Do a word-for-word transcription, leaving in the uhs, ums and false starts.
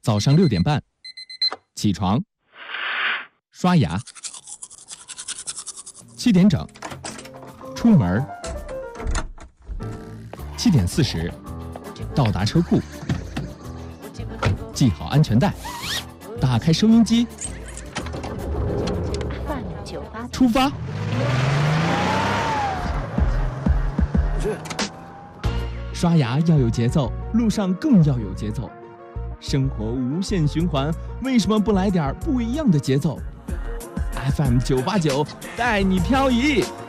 早上六点半，起床，刷牙，七点整，出门，七点四十，到达车库，系好安全带，打开收音机，出发。刷牙要有节奏，路上更要有节奏。生活无限循环，为什么不来点不一样的节奏 ？F M 九八九带你漂移。